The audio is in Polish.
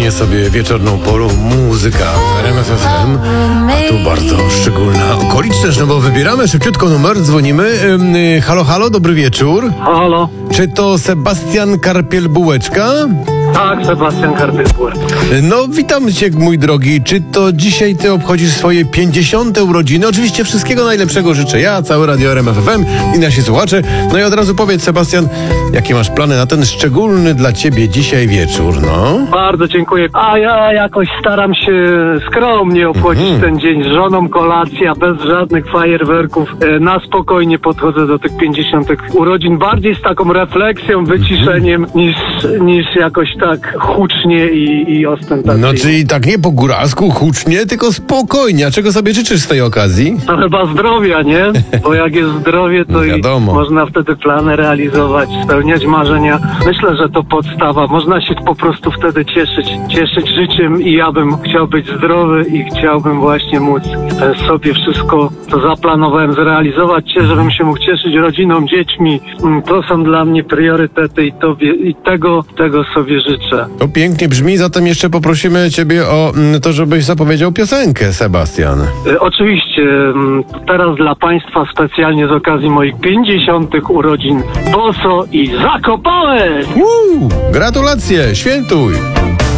Takie sobie wieczorną porą muzyka w RMF FM, a tu bardzo szczególna okoliczność, no bo wybieramy szybciutko numer, dzwonimy. Halo, halo, dobry wieczór. Halo. Czy to Sebastian Karpiel-Bułeczka? Tak, Sebastian Karpiel-Bułeczka. No, witam cię, mój drogi. Czy to dzisiaj ty obchodzisz swoje 50. urodziny? Oczywiście wszystkiego najlepszego życzę ja, całe Radio RMF FM i nasi słuchacze. No i od razu powiedz, Sebastian, jakie masz plany na ten szczególny dla ciebie dzisiaj wieczór, no? Bardzo dziękuję. A ja jakoś staram się skromnie obchodzić ten dzień z żoną, kolacja, bez żadnych fajerwerków. Na spokojnie podchodzę do tych 50. urodzin, bardziej z taką refleksją, wyciszeniem, niż jakoś tak hucznie i ostentacyjnie. No, czyli tak nie po góralsku, hucznie, tylko spokojnie. A czego sobie życzysz z tej okazji? To chyba zdrowia, nie? Bo jak jest zdrowie, to i można wtedy plany realizować, spełniać marzenia. Myślę, że to podstawa. Można się po prostu wtedy cieszyć życiem i ja bym chciał być zdrowy i chciałbym właśnie móc sobie wszystko, co zaplanowałem, zrealizować. Żebym się mógł cieszyć rodziną, dziećmi. To są dla mnie priorytety i tego sobie życzę. To pięknie brzmi, zatem jeszcze poprosimy ciebie o to, żebyś zapowiedział piosenkę, Sebastian. Oczywiście, teraz dla państwa specjalnie z okazji moich 50. urodzin Boso i Zakopałeś! Gratulacje, świętuj!